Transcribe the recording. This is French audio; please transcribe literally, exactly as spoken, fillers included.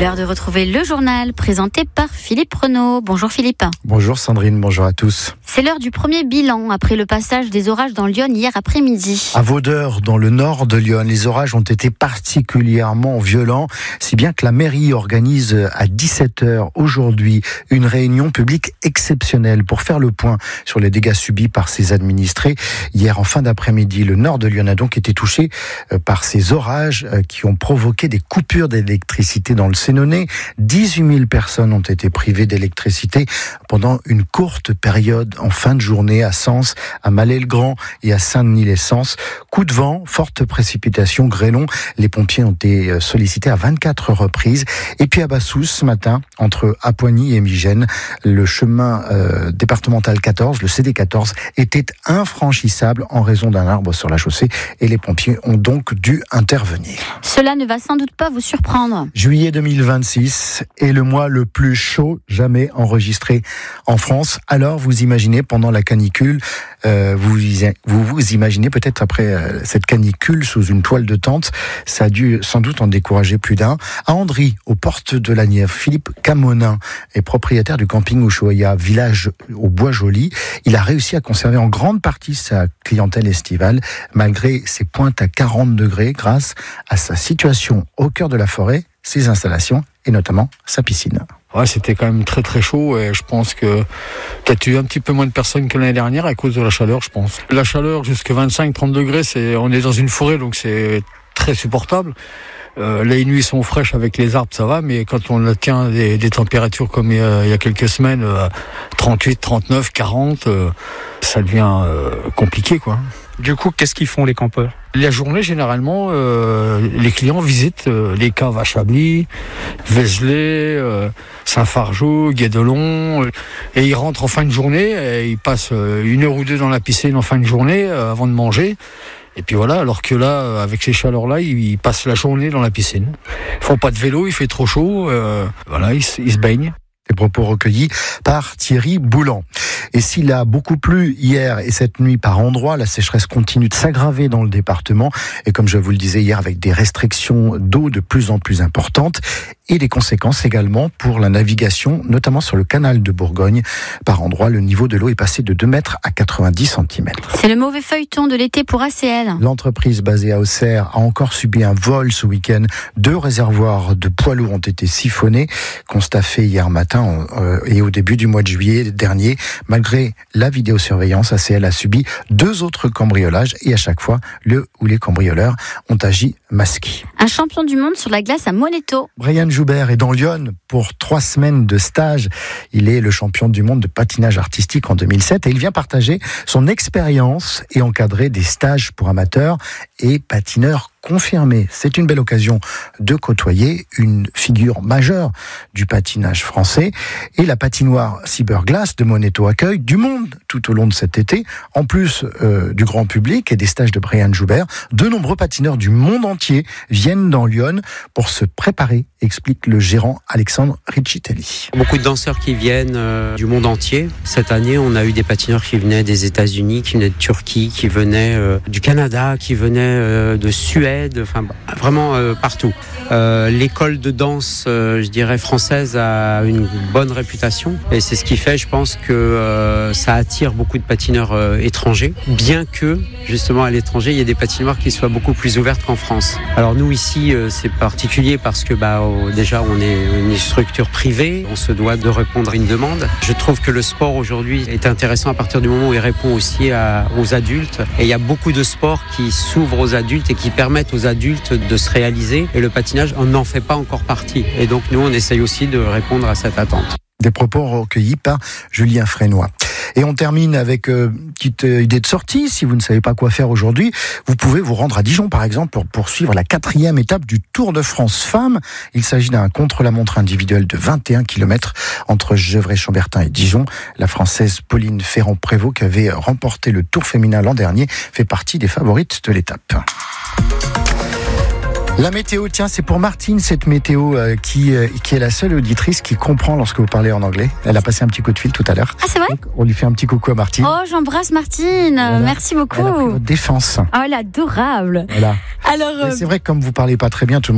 L'heure de retrouver le journal présenté par Philippe Renaud. Bonjour Philippe. Bonjour Sandrine, bonjour à tous. C'est l'heure du premier bilan après le passage des orages dans Lyon hier après-midi. À Vaudeur, dans le nord de Lyon, les orages ont été particulièrement violents, si bien que la mairie organise à dix-sept heures aujourd'hui une réunion publique exceptionnelle pour faire le point sur les dégâts subis par ses administrés. Hier en fin d'après-midi, le nord de Lyon a donc été touché par ces orages qui ont provoqué des coupures d'électricité dans le Sénonais. dix-huit mille personnes ont été privées d'électricité pendant une courte période en fin de journée à Sens, à Malais-le-Grand et à Saint-Denis-les-Sens. Coup de vent, forte précipitation, grêlon. Les pompiers ont été sollicités à vingt-quatre reprises. Et puis à Bassous, ce matin, entre Apoigny et Migène, le chemin euh, départemental quatorze, le C D quatorze, était infranchissable en raison d'un arbre sur la chaussée et les pompiers ont donc dû intervenir. Cela ne va sans doute pas vous surprendre. Juillet deux mille vingt-six est le mois le plus chaud jamais enregistré en France. Alors vous imaginez pendant la canicule, euh, vous, vous vous imaginez peut-être après euh, cette canicule sous une toile de tente, ça a dû sans doute en décourager plus d'un. À Andry, aux portes de la Nièvre, Philippe Camonin est propriétaire du camping Ushuaïa, village au Bois-Joli. Il a réussi à conserver en grande partie sa clientèle estivale, malgré ses pointes à quarante degrés, grâce à sa situation au cœur de la forêt, ses installations et notamment sa piscine. Ouais, c'était quand même très très chaud et je pense que peut-être eu un petit peu moins de personnes que l'année dernière à cause de la chaleur, je pense. La chaleur jusqu'à vingt-cinq trente degrés, c'est, on est dans une forêt donc c'est très supportable. Euh, les nuits sont fraîches avec les arbres, ça va, mais quand on atteint des, des températures comme il y, a, il y a quelques semaines, euh, trente-huit, trente-neuf, quarante, euh, ça devient euh, compliqué, quoi. Du coup, qu'est-ce qu'ils font les campeurs ? La journée, généralement, euh, les clients visitent euh, les caves à Chablis, Vézelay, euh, Saint-Fargeau, Guédelon, euh, et ils rentrent en fin de journée, et ils passent euh, une heure ou deux dans la piscine en fin de journée euh, avant de manger. Et puis voilà, alors que là, avec ces chaleurs-là, ils passent la journée dans la piscine. Ils font pas de vélo, il fait trop chaud, euh, voilà, ils, ils se baignent. Des propos recueillis par Thierry Boulan. Et s'il a beaucoup plu hier et cette nuit par endroits, la sécheresse continue de s'aggraver dans le département. Et comme je vous le disais hier, avec des restrictions d'eau de plus en plus importantes et des conséquences également pour la navigation, notamment sur le canal de Bourgogne. Par endroits, le niveau de l'eau est passé de deux mètres à quatre-vingt-dix centimètres. C'est le mauvais feuilleton de l'été pour A C L. L'entreprise basée à Auxerre a encore subi un vol ce week-end. Deux réservoirs de poids lourds ont été siphonnés. Constat fait hier matin euh, et au début du mois de juillet dernier. Malgré la vidéosurveillance, A C L a subi deux autres cambriolages et à chaque fois, le ou les cambrioleurs ont agi masqués. Un champion du monde sur la glace à Moneto. Brian Joubert est dans Lyon pour trois semaines de stage. Il est le champion du monde de patinage artistique en deux mille sept et il vient partager son expérience et encadrer des stages pour amateurs et patineurs confirmé. C'est une belle occasion de côtoyer une figure majeure du patinage français. Et la patinoire Cyberglass de Moneto accueille du monde tout au long de cet été. En plus euh, du grand public et des stages de Brian Joubert, de nombreux patineurs du monde entier viennent dans Lyon pour se préparer, explique le gérant Alexandre Riccitelli. Beaucoup de danseurs qui viennent euh, du monde entier. Cette année, on a eu des patineurs qui venaient des États-Unis, qui venaient de Turquie, qui venaient euh, du Canada, qui venaient euh, de Suède, enfin vraiment euh, partout. Euh, l'école de danse, euh, je dirais française, a une bonne réputation et c'est ce qui fait, je pense, que euh, ça attire beaucoup de patineurs euh, étrangers, bien que justement à l'étranger, il y a des patinoires qui soient beaucoup plus ouvertes qu'en France. Alors nous ici, euh, c'est particulier parce que bah oh, déjà on est une structure privée, on se doit de répondre à une demande. Je trouve que le sport aujourd'hui est intéressant à partir du moment où il répond aussi à, aux adultes et il y a beaucoup de sports qui s'ouvrent aux adultes et qui permettent aux adultes de se réaliser et le patinage on n'en fait pas encore partie et donc nous on essaye aussi de répondre à cette attente. Des propos recueillis par Julien Frénois. Et on termine avec une euh, petite euh, idée de sortie. Si vous ne savez pas quoi faire aujourd'hui, vous pouvez vous rendre à Dijon, par exemple, pour poursuivre la quatrième étape du Tour de France Femmes. Il s'agit d'un contre-la-montre individuel de vingt et un kilomètres entre Gevrey-Chambertin et Dijon. La Française Pauline Ferrand-Prévot, qui avait remporté le Tour féminin l'an dernier, fait partie des favorites de l'étape. La météo, tiens, c'est pour Martine, cette météo euh, qui, euh, qui est la seule auditrice qui comprend lorsque vous parlez en anglais. Elle a passé un petit coup de fil tout à l'heure. Ah, c'est vrai ? Donc, on lui fait un petit coucou à Martine. Oh, j'embrasse Martine. Voilà. Merci beaucoup. Elle a pris votre défense. Oh, elle est adorable. Voilà. Alors, euh... c'est vrai que comme vous parlez pas très bien, tout le monde